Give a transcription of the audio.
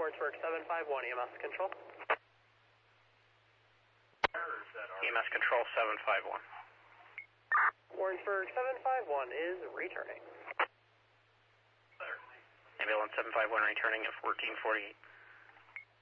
Wardsburg 751, EMS control. EMS control 751. Wardsburg 751 is returning. Ambulance 751 returning at 1448.